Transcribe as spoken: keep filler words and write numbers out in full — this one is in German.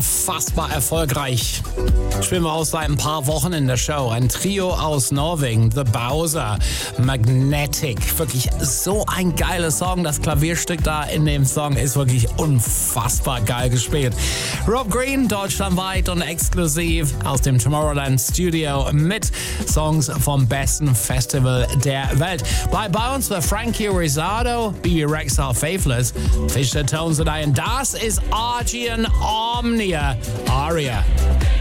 unfassbar erfolgreich. Spielen wir aus seit ein paar Wochen in der Show. Ein Trio aus Norwegen, The Bowser, Magnetic. Wirklich so ein geiler Song. Das Klavierstück da in dem Song ist wirklich unfassbar geil gespielt. Rob Green, deutschlandweit und exklusiv aus dem Tomorrowland Studio mit Songs vom besten Festival der Welt. Bei, bei uns war Frankie Rizzardo, B B Rexha, Faithless, Fisher Tones und ein. Das ist Argian Omnia Aria.